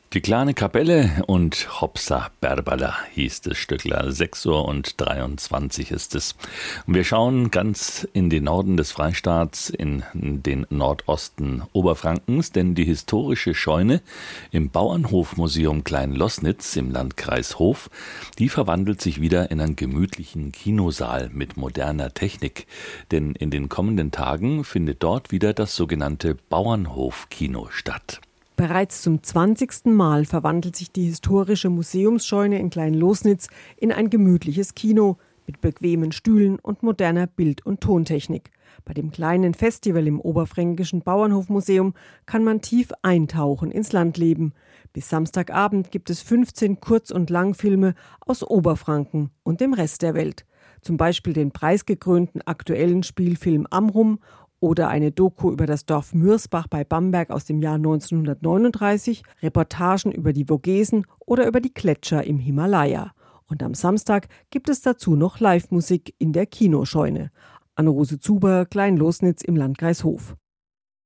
Die kleine Kapelle und Hopsa Berbala hieß das Stückler. 6:23 ist es. Und wir schauen ganz in den Norden des Freistaats, in den Nordosten Oberfrankens, denn die historische Scheune im Bauernhofmuseum Klein-Loßnitz im Landkreis Hof, die verwandelt sich wieder in einen gemütlichen Kinosaal mit moderner Technik. Denn in den kommenden Tagen findet dort wieder das sogenannte Bauernhofkino statt. Bereits zum 20. Mal verwandelt sich die historische Museumsscheune in Klein-Loßnitz in ein gemütliches Kino mit bequemen Stühlen und moderner Bild- und Tontechnik. Bei dem kleinen Festival im Oberfränkischen Bauernhofmuseum kann man tief eintauchen ins Landleben. Bis Samstagabend gibt es 15 Kurz- und Langfilme aus Oberfranken und dem Rest der Welt. Zum Beispiel den preisgekrönten aktuellen Spielfilm Amrum oder eine Doku über das Dorf Mürsbach bei Bamberg aus dem Jahr 1939, Reportagen über die Vogesen oder über die Gletscher im Himalaya. Und am Samstag gibt es dazu noch Live-Musik in der Kinoscheune. Anne-Rose Zuber, Klein-Loßnitz im Landkreis Hof.